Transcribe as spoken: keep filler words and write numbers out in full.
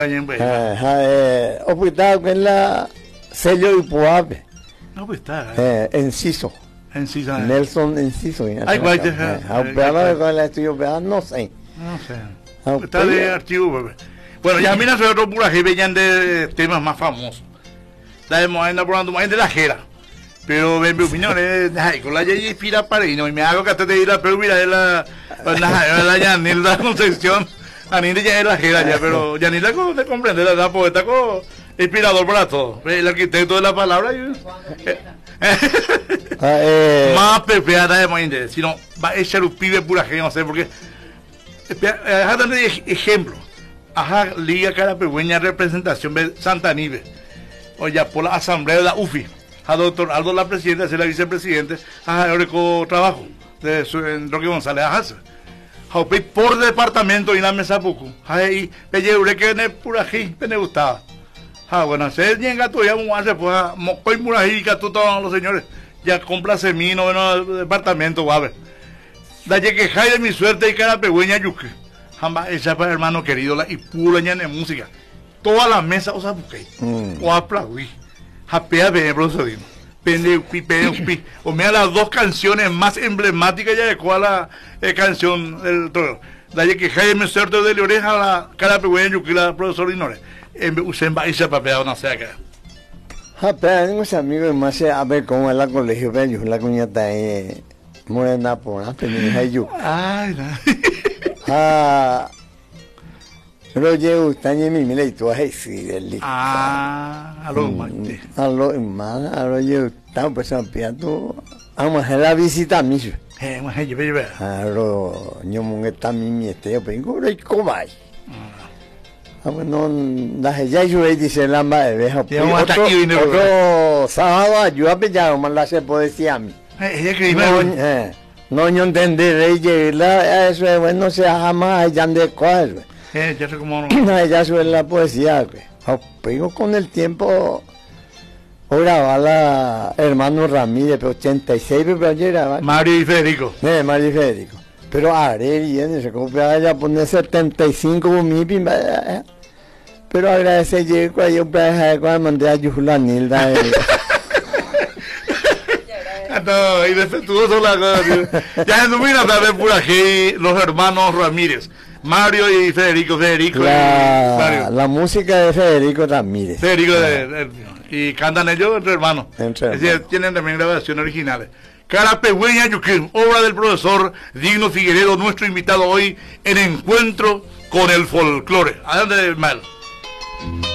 Hospital que la sello y puape. No, pues está. Eh, Enciso. Enciso. Nelson Enciso. Ay, guay, te operaba con la estudio, no sé. No sé. Está de archivo, bebé. Bueno, ya mira, sobre otro pura que venían de temas más famosos. La de Moenda por más de la jera. Pero en mi opinión, es con la Yeye inspira para y no y me hago que te dirá, pero mira, es la la Yanil la Concepción. Yanil ya es la jera ya, pero Yanil la te comprende, la poeta con inspirador para todo. El arquitecto de la palabra. Más pepeada de Moenda, sino va a echar un pibe pura que no sé por qué. Ajá, darle ejemplo. Ajá, Liga Carapegüeña Representación de Santa Nive. Oye, por la asamblea de la U F I. A doctor Aldo la presidenta, a la vicepresidente, a Eureko Trabajo, de su, en Roque González Ajasa. A por departamento y la mesa poco. Ahí, pelle Eureke ne purají, me gustaba. Ah, bueno, se llega tú ya un hace pues, mocoy murají, que tú todos los señores, ya complace mí, no, no, departamento, va a ver. La que jai de mi suerte y Carapegüeña yuque. Jamba, esa para hermano querido, la y pura ña de música. Toda la mesa, o sea, busqué. O aplaudí. Japea de profesor. Pende upi, pende upi. O mira las dos canciones más emblemáticas ya de cuál la eh, canción del toro. La que Jaime Cerdo de la oreja la Carapegüeña yuque la profesor Inore. Usen va esa papea no sé acá. Japea, tengo ese amigo más a ver cómo es la colegio de ellos, la cuñata es morena por la pendeja yuque. Ay, no. Ah, pero yo están en mi mira y tú has sido ah, a lo más, a lo más, a lo yo estaba pensando piando, vamos a la visita mismo. Eh, vamos a llevar. A lo yo me está mi miete, yo vengo y cobai. Ah, bueno, la ya yo le dice la madre, deja. Otro sábado yo a pillar más la se puede decir a mí. Ella que no, yo entenderé, eso es bueno, se jamás allá de cuál. Eh, ya sé cómo no. Ella suele la poesía, pero con el tiempo, grababa la hermano Ramírez, pero ochenta y seis, pero ayer grababa. Mario y Federico. Eh, Mario y Federico. Pero haré bien, se compraba ya poner setenta y cinco mi pimba. Pero agradece yo que yo cuando mandé a Yujulanilda. No, y defectuoso la cosa. Ya no mira también por aquí los hermanos Ramírez, Mario y Federico, Federico la, y Mario. La música de Federico Ramírez. Federico de, de, de, y cantan ellos entre hermanos. Entre es decir, tienen también grabaciones originales. Carapegüeña Yuquín, obra del profesor Digno Figueredo, nuestro invitado hoy en Encuentro con el Folclore. Adelante, Mal.